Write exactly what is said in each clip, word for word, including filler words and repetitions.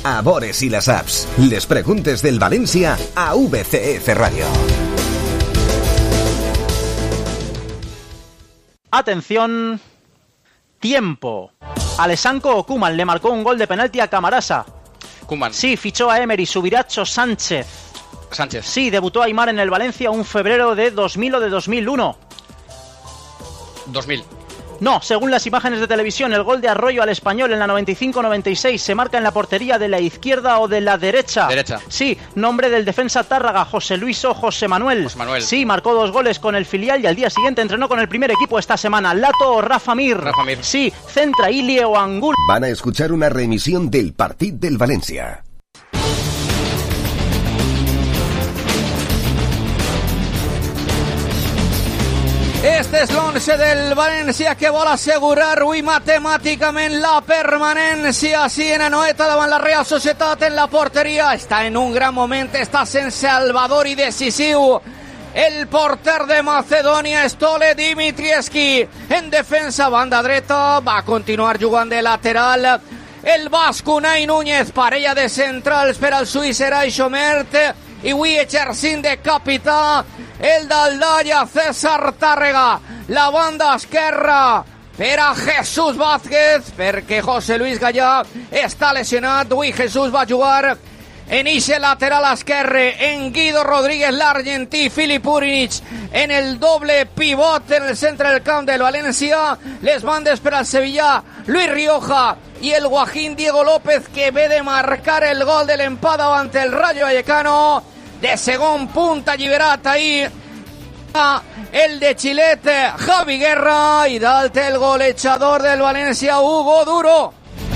a Bores i les apps. Les preguntes del València a V C F Radio. Atención. Tiempo. Alessandro Koeman le marcó un gol de penalti a Camarasa. Koeman. Sí, fichó a Emery, Subiracho Sánchez. Sánchez. Sí, debutó Aimar en el Valencia un febrero de dos mil o de dos mil uno. dos mil. No, según las imágenes de televisión, el gol de Arroyo al Español en la noventa y cinco noventa y seis se marca en la portería de la izquierda o de la derecha. Derecha. Sí, nombre del defensa Tárraga, José Luis o José Manuel. José Manuel. Sí, marcó dos goles con el filial y al día siguiente entrenó con el primer equipo esta semana. Lato o Rafa Mir. Rafa Mir. Sí, Centra, Ilie o Angul. Van a escuchar una reemisión del partido del Valencia. Este és l'onze del València que vol assegurar avui matemàticament la permanència. Sí, en Anoeta davant la Real Societat en la porteria. Està en un gran moment, està sent salvador i decisiu. El porter de Macedònia, Stole Dimitrievski. En defensa, banda dreta, va continuar jugant de lateral. El basc Unai Núñez, parella de centrals per al suís Eray Xomert. I avui exercint de capità el d'Aldalla, César Tàrrega. La banda esquerra per a Jesús Vázquez, perquè José Luis Gallà està lesionat. Avui Jesús va jugar en ixe lateral esquerre, en Guido Rodríguez, l'argentí, Filip Urinic en el doble pivot en el centre del camp del València. Les bandes per al Sevilla, Luis Rioja i el Guajín Diego López, que ve de marcar el gol de l'empat davant el Rayo Vallecano. De segon punt alliberat ahir el de Chilete, Javi Guerra, i dalt el golejador del València, Hugo Duro.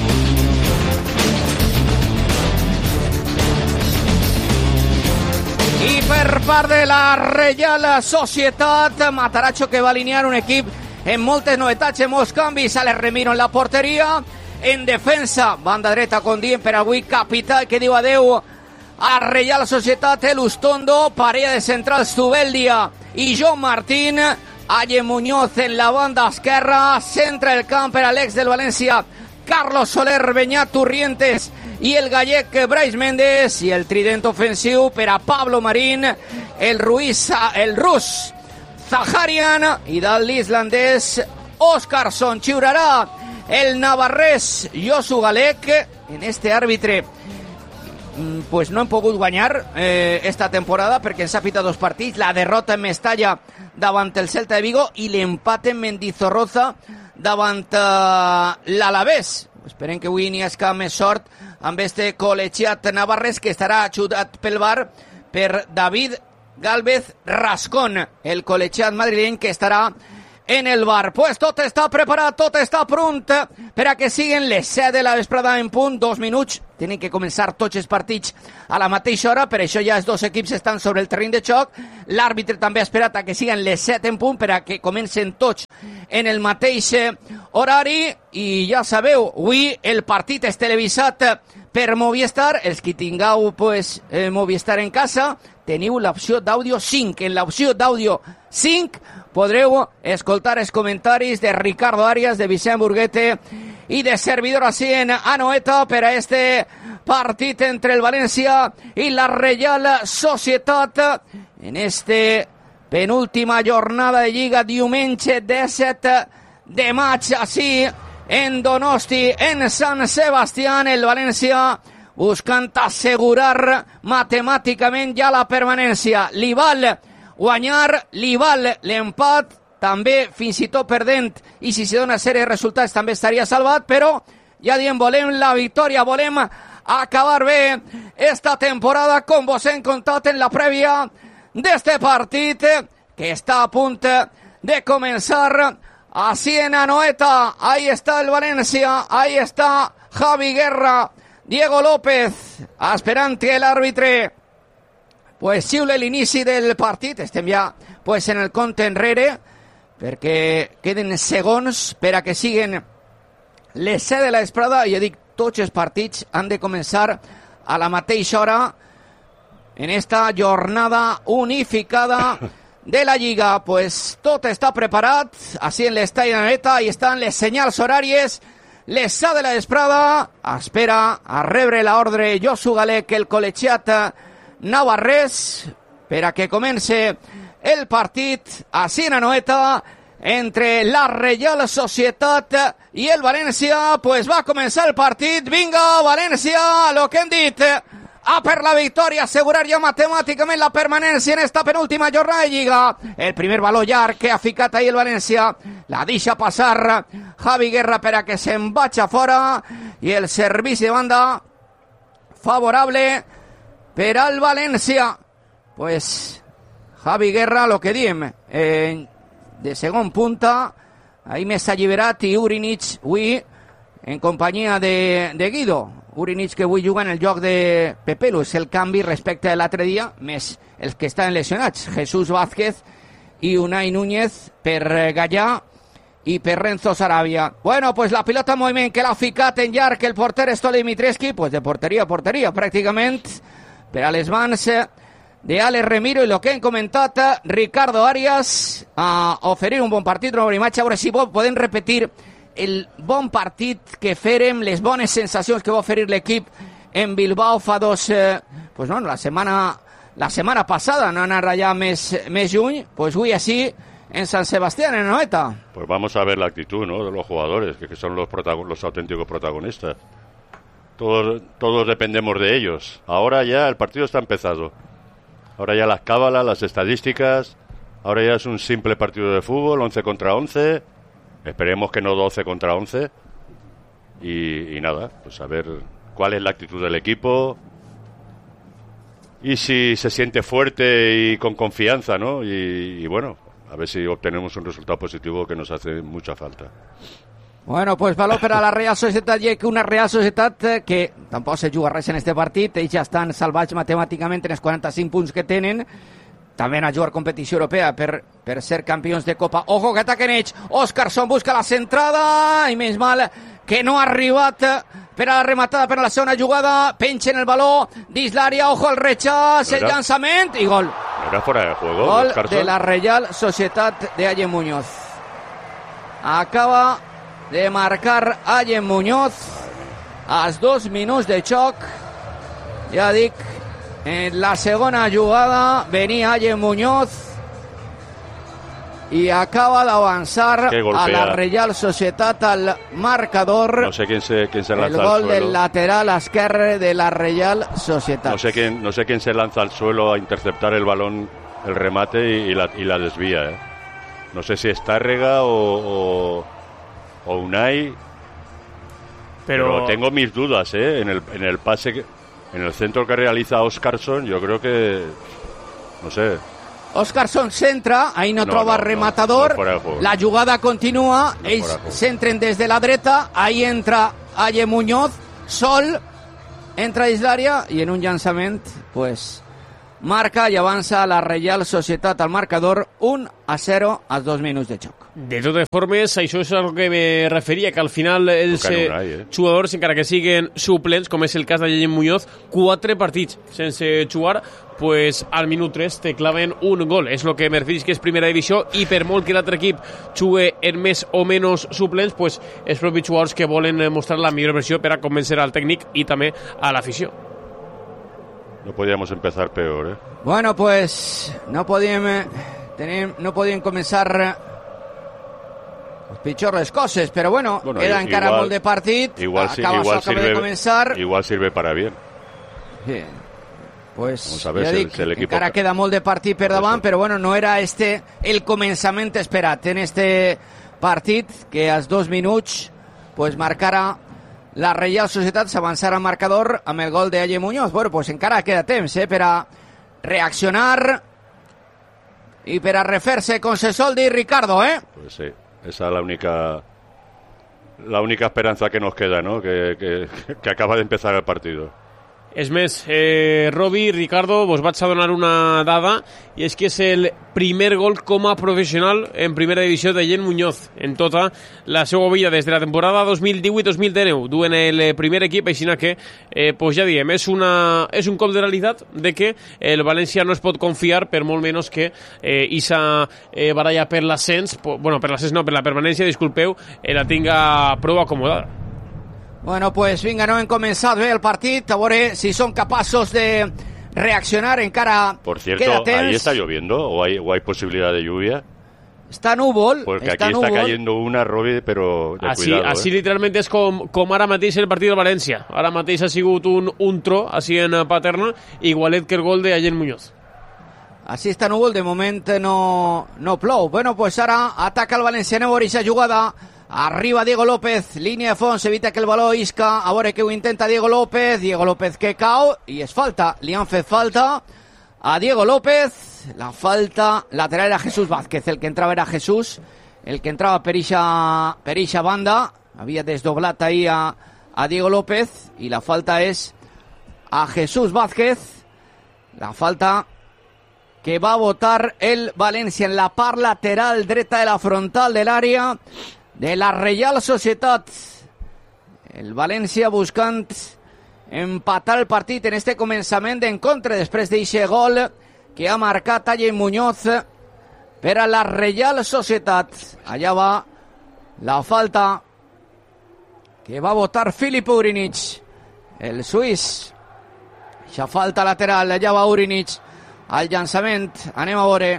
I per part de la Real Societat, Matarazzo, que va alinear un equip en moltes novetats, en molts canvis. Alex Remiro en la porteria. En defensa, banda dreta con Dien per avui, capità, que diu adeu a Real Societat, el Ustondo, parella de centrals, Zubeldia i Joan Martín. Aye Muñoz en la banda esquerra, centra el camp per a l'ex del València, Carlos Soler, Beñat Turrientes i el gallec Brais Méndez, i el trident ofensiu per a Pablo Marín, el Ruiz, el rus Zaharian, i dalt l'islandès Óskarsson. Xiurarà el navarrès Josu Galec. En este àrbitre pues no hem pogut guanyar eh, esta temporada perquè ens ha pitat dos partits, la derrota en Mestalla davant el Celta de Vigo i l'empat en Mendizorroza davant uh, l'Alavés. Esperem que avui n'hi hagi més sort amb este col·legiat navarrès, que estarà ajudat pel V A R per David Gálvez Rascón, el col·legiat madrileny que estarà en el V A R. Pues tot està preparat, tot està pront per a que siguin les set de la vesprada en punt, dos minuts. Tenen que començar tots els partits a la mateixa hora, per això ja els dos equips estan sobre el terreny de xoc. L'àrbitre també ha esperat a que siguin les set en punt per a que comencen tots en el mateix horari. I ja sabeu, avui el partit és televisat per Movistar. Els que tingueu pues, eh, Movistar en casa, teniu l'opció d'àudio cinc. En l'opció d'àudio cinc podreu escoltar els comentaris de Ricardo Arias, de Vicent Burguete i de servidor així en Anoeta per a este partit entre el València i la Real Societat en este penúltima jornada de Lliga, diumenge disset de maig, així en Donosti, en Sant Sebastián. El València buscant assegurar matemàticament ja la permanència. Li val guanyar, li val l'empat, també fins i tot perdent, i si se dona sèrie de resultats també estaria salvat, però ja diem, volem la victòria, volem acabar bé esta temporada, com vos hem contat en la prèvia d'este partit que està a punt de començar. Así en Anoeta, ahí está el Valencia, ahí está Javi Guerra, Diego López, esperant que l'àrbitre pues xiule l'inici del partit. Estem ja pues en el compte enrere perquè queden segons per a que siguen les set de la vesprada. Jo dic, tots els partits han de començar a la mateixa hora en esta jornada unificada de la Lliga. Pues tot està preparat, així en l'estadi de Anoeta, i estan les senyals horàries l'Essà de la Vesprada espera a rebre l'ordre Josu Galec, el col·legiat navarrès, per a que comence el partit a Sina-Noeta entre la Reial Societat i el València. Pues va començar el partit. Vinga, València, lo que hem dit, a per la victòria, assegurar ja matemàticament la permanència en esta penúltima jornada de Lliga. El primer baló llarg que ha ficat ahir el València, la deixa passar Javi Guerra per a que se'n vagi fora, i el servici de banda favorable per al València. Pues Javi Guerra, lo que diem, eh, de segon punta, ahí més alliberat, i Urinic avui en companyia de, de Guido. Urinic que avui juga en el joc de Pepelu, és el canvi respecte a l'altre dia, més els que estan lesionats, Jesús Vázquez i Unai Núñez per Gallà i per Renzo Sarabia. Bueno, pues la pilota en moviment que l'ha ficat en llarg el porter Stole Dimitrescu, pues de porteria a porteria pràcticament, per a les mans de Alex Remiro, i el que hem comentat, Ricardo Arias, a oferir un bon partit, una bona imatge. A veure si podem repetir el bon partit que fèrem, les bones sensacions que va oferir l'equip en Bilbao fa dos, eh, pues no, la setmana la setmana passada, no anar allà més, més lluny, pues avui així en San Sebastián, en Noeta. Pues vamos a ver la actitud, ¿no?, de los jugadores, que, que son los, protagon- los auténticos protagonistas. Todos, todos dependemos de ellos. Ahora ya el partido está empezado. Ahora ya las cábalas, las estadísticas, ahora ya es un simple partido de fútbol, once contra once, esperemos que no doce contra once, y, y nada, pues a ver cuál es la actitud del equipo, y si se siente fuerte y con confianza, ¿no? Y, y bueno, a ver si obtenemos un resultado positivo que nos hace mucha falta. Bueno, pues valor per a la Real Societat, i que una Real Societat que tampoc se juga res en este partit, ells ja estan salvats matemàticament en els quaranta-cinc punts que tenen, també a jugar competició europea per, per ser campions de Copa. Ojo que ataquen ells, Óscarson busca la centrada, i menys mal que no ha arribat per a la rematada, per a la segona jugada, pengen el baló dins l'àrea, ojo al rechaç, el llançament i gol. Era fora de juego, gol Oscarson. De la Real Societat de Allen Muñoz. Acaba de marcar Allen Muñoz als dos minuts de xoc. Ja dic, en la segona jugada venia Allen Muñoz i acaba d'avançar a la Real Societat al marcador. No sé quién se, quién se lanza el gol al suelo. del lateral esquerre de la Real Societat. No sé quién, no sé quién se lanza al suelo a interceptar el balón, el remate, y, y, la, y la desvía, ¿eh? No sé si es Tárrega o... o o Unai, pero... pero tengo mis dudas, ¿eh? En el, en el pase, que, en el centro que realiza Óscarson, yo creo que, no sé. Óscarson centra, ahí no, no troba no, rematador, no, no la jugada continua, no ells centren des de la dreta, ahí entra Allen Muñoz, sol, entra dins l'àrea i en un llançament, pues, marca i avança la Real Societat al marcador un a zero als dos minuts de xoc. De totes formes, això és el que me referia, que al final els eh, eh? jugadors, encara que siguen suplents, com és el cas de Allen Muñoz, quatre partits sense jugar, pues al minut tres te claven un gol. És el que me referís que és primera divisió, i per molt que l'altre equip jugue en més o menys suplents, pues els propis jugadors que volen mostrar la millor versió per a convencer al tècnic i també a l'afició. No podíamos empezar peor, ¿eh? Bueno, pues no podíem, tenim, no podíem començar pitjor les coses, però bueno, bueno queda igual, encara molt de partit, igual, acaba, igual acaba sirve, de començar. Igual sirve para bien. Sí. Pues Vamos a ver ja si dic, el, si el equipo... encara queda molt de partit per davant, però bueno, no era este el començament esperat en este partit, que als dos minuts pues marcara la Real Societat, s'avançarà al marcador amb el gol de Allen Muñoz. Bueno, pues encara queda temps eh, per a reaccionar i per a refer-se con Sesoldi y Ricardo, ¿eh? Pues sí, esa es la única la única esperanza que nos queda, ¿no? Que, que, que acaba de empezar el partido. És més, eh, Robi, Ricardo, vos vaig a donar una dada, i és que és el primer gol com a professional en primera divisió d'Allen Muñoz en tota la seva vida des de la temporada dos mil divuit dos mil dinou. Duen el primer equip, així que, eh, pues ja diem, és, una, és un cop de realitat de que el València no es pot confiar, per molt menys que eh, Isa eh, baralla per l'ascens, bueno, per l'ascens no, per la permanència, disculpeu, eh, la tinga prou acomodada. Bueno, pues vinga, no hem començat bé el partit, a veure si són capaços de reaccionar encara. Por cierto, ¿ahí está lloviendo o hay, o hay posibilidad de lluvia? Està núvol. Porque està aquí núvol. está cayendo una, Robi, pero de así, cuidado. Así eh? literalment és com, com ara mateix el partit del València. Ara mateix ha sigut un, un tro, així en Paterna, igualet que el gol de Allen Muñoz. Així està núvol, de moment no, no plou. Bueno, pues ara ataca el València, anem a veure aquesta jugada. Arriba Diego López, línia de fons, evita que el baló isca, a veure que ho intenta Diego López, Diego López que cau, i és falta, li han fet falta a Diego López, la falta lateral era Jesús Vázquez, el que entrava era Jesús, el que entrava per ixa, per ixa banda, havia desdoblat ahí a, a Diego López, i la falta és a Jesús Vázquez, la falta que va a votar el València en la part lateral dreta de la frontal de l'àrea de la Reial Societat. El València buscant empatar el partit en este començament d'encontre després d'eixe gol que ha marcat Allen Muñoz per a la Reial Societat. Allà va la falta que va votar Filip Urinic, el suís. Eixa falta lateral, allà va Urinic al llançament, anem a veure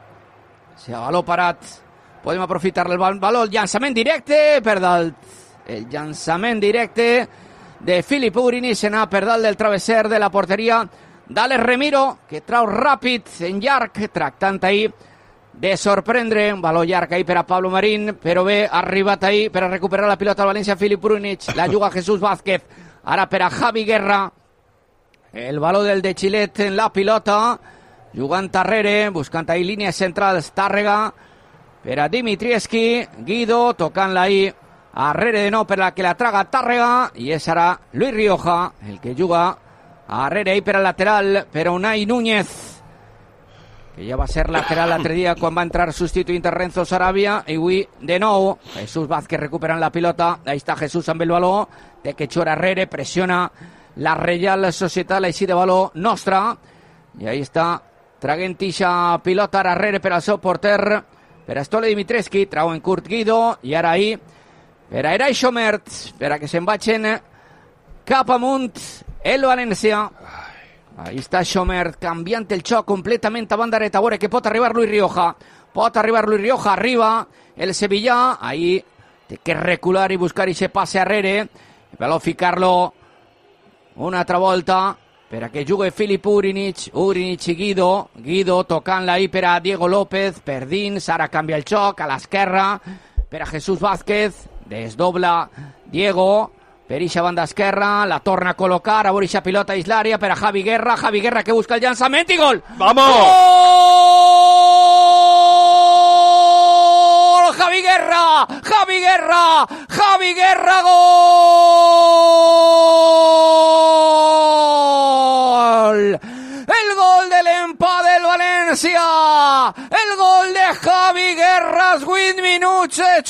si a baló parat podem aprofitar el baló, el llançament directe per dalt, el llançament directe de Filip Urinic anar per dalt del travesser de la porteria d'Àlex Remiro, que trau ràpid en llarg, tractant ahir de sorprendre, un baló llarg ahir per a Pablo Marín, però bé, ha arribat ahir per a recuperar la pilota al València Filip Urinic, la juga Jesús Vázquez, ara per a Javi Guerra, el baló del de Xilet en la pilota, jugant darrere, buscant ahir línies centrals, Tàrrega, per a Dimitrievski, Guido, tocant-la ahí, arrere de nou per la que la traga Tàrrega, i és ara Luis Rioja, el que juga arrere ahí per al lateral, per a Unai Núñez, que ja va ser lateral l'altre dia quan va entrar substituint a Renzo Sarabia, i avui de nou, Jesús Vázquez recuperant la pilota, ahí està Jesús amb el baló, té que xuar arrere, pressiona la Reial Societat, així de baló nostra, i ahí està, traguent ixa pilota arrere per al seu porter, per a Stole Dimitrievski, trau en curt Guido, i ara ahí, per a Eray Schomert, per a que se'n vagin cap amunt el València. Ahí està Schomert, canviant el xoc completament a banda dreta, a veure que pot arribar Luis Rioja, pot arribar Luis Rioja, arriba el Sevillà, ahí té que recular i buscar ese passe arrere, per ficar-lo una altra volta, per a que jugui Filip Urinic, Urinic i Guido, Guido tocant-la ahí per a Diego López, per dins, ara canvia el xoc, a l'esquerra, per a Jesús Vázquez, desdobla Diego, per ixa banda esquerra, la torna a col·locar, a veure ixa pilota dins l'àrea, per a Javi Guerra, Javi Guerra que busca el llançament i gol! ¡Vamos! ¡Gol! Javi Guerra, Javi Guerra, Javi Guerra, gol! El gol de l'empat del València, el gol de Javi Guerra, vuit minuts